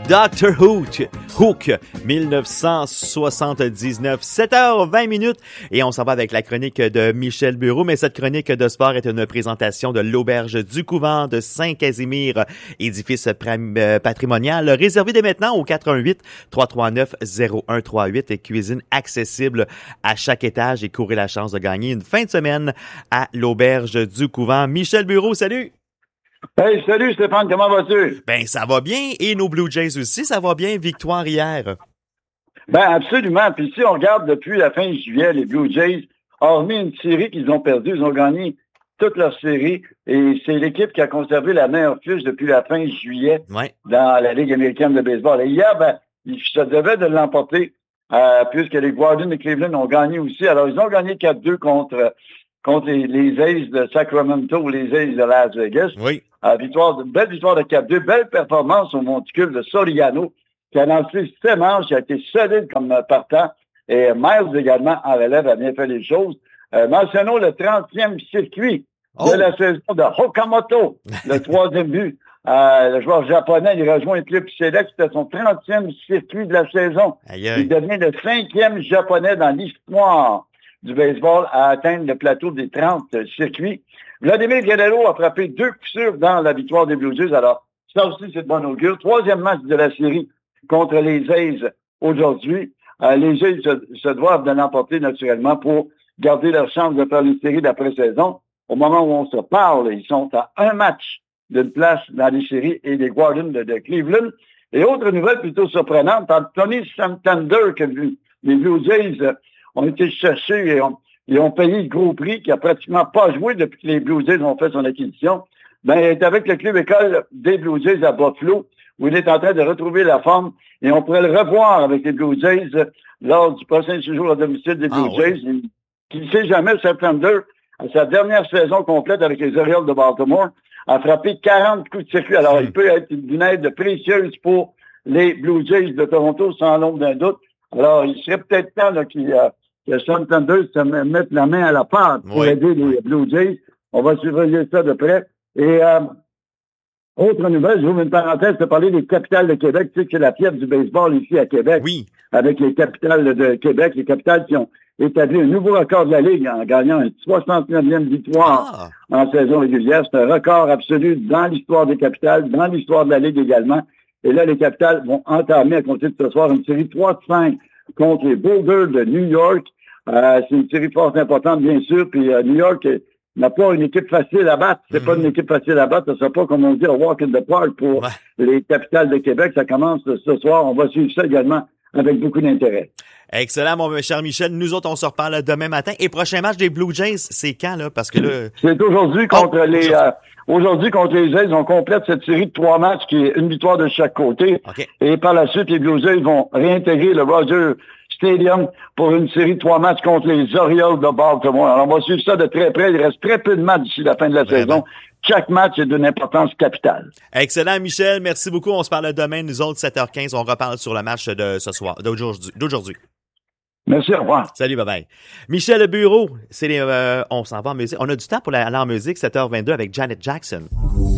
Dr. Hook, 1979, 7h20 et on s'en va avec la chronique de Michel Bureau, mais cette chronique de sport est une présentation de l'Auberge du Couvent de Saint-Casimir, édifice patrimonial réservé dès maintenant au 418-339-0138 et cuisine accessible à chaque étage et courez la chance de gagner une fin de semaine à l'Auberge du Couvent. Michel Bureau, salut! Hey, salut Stéphane, comment vas-tu? Ben, ça va bien. Et nos Blue Jays aussi, ça va bien. Victoire hier. Ben, absolument. Puis si on regarde depuis la fin juillet, les Blue Jays, hormis une série qu'ils ont perdue, ils ont gagné toute leur série. Et c'est l'équipe qui a conservé la meilleure fiche depuis la fin juillet dans la Ligue américaine de baseball. Et hier, ben, ils se devaient de l'emporter puisque les Guardians de Cleveland ont gagné aussi. Alors, ils ont gagné 4-2 contre les A's de Sacramento ou les A's de Las Vegas. Oui. Belle victoire de 4-2, belle performance au monticule de Soriano, qui a lancé 7 manches, qui a été solide comme partant. Et Miles également en relève a bien fait les choses. Mentionnons le 30e circuit de la saison de Okamoto, le 3e but. Le joueur japonais, il rejoint un club select, c'était son 30e circuit de la saison. Il devient le 5e japonais dans l'histoire du baseball à atteindre le plateau des 30 circuits. Vladimir Guerrero a frappé 2 coups sûrs dans la victoire des Blue Jays. Alors, ça aussi, c'est de bon augure. 3e match de la série contre les A's aujourd'hui. Les A's se doivent de l'emporter naturellement pour garder leur chance de faire une série d'après-saison. Au moment où on se parle, ils sont à un match d'une place dans les séries et les Guardians de Cleveland. Et autre nouvelle plutôt surprenante, Anthony Santander, que les Blue Jays ont été cherchés et ont payé le gros prix, qui a pratiquement pas joué depuis que les Blue Jays ont fait son acquisition. Ben, il est avec le club école des Blue Jays à Buffalo, où il est en train de retrouver la forme, et on pourrait le revoir avec les Blue Jays lors du prochain séjour à domicile des Blue Jays. Qui ne sait jamais, September, à sa dernière saison complète avec les Orioles de Baltimore, a frappé 40 coups de circuit. Alors, il peut être d'une aide précieuse pour les Blue Jays de Toronto, sans l'ombre d'un doute. Alors, il serait peut-être temps là, que Santander se mette la main à la pâte pour aider les Blue Jays. On va surveiller ça de près. Et autre nouvelle, j'ouvre une parenthèse, de parler des capitales de Québec. Tu sais que c'est la fièvre du baseball ici à Québec. Oui. Avec les capitales de Québec, les capitales qui ont établi un nouveau record de la Ligue en gagnant une 69e victoire en saison régulière. C'est un record absolu dans l'histoire des capitales, dans l'histoire de la Ligue également. Et là, les capitales vont entamer à compter de ce soir une série 3-5 contre les Boulders de New York. C'est une série fort importante, bien sûr. Puis New York n'a pas une équipe facile à battre. C'est pas une équipe facile à battre. Ça sera pas, comme on dit, un walk in the park pour les capitales de Québec. Ça commence ce soir. On va suivre ça également avec beaucoup d'intérêt. Excellent, mon cher Michel. Nous autres, on se reparle demain matin. Et prochain match des Blue Jays, c'est quand, là? Parce que là... C'est aujourd'hui contre aujourd'hui contre les Jays. On complète cette série de 3 matchs qui est une victoire de chaque côté. Et par la suite, les Blue Jays vont réintégrer le Rogers Stadium pour une série de 3 matchs contre les Orioles de Baltimore. Alors, on va suivre ça de très près. Il reste très peu de matchs d'ici la fin de la saison. Chaque match est d'une importance capitale. Excellent, Michel. Merci beaucoup. On se parle demain. Nous autres, 7h15, on reparle sur le match de ce soir, d'aujourd'hui. Merci, au revoir. Salut, bye-bye. Michel Bureau, on s'en va en musique. On a du temps pour aller en musique, 7h22 avec Janet Jackson.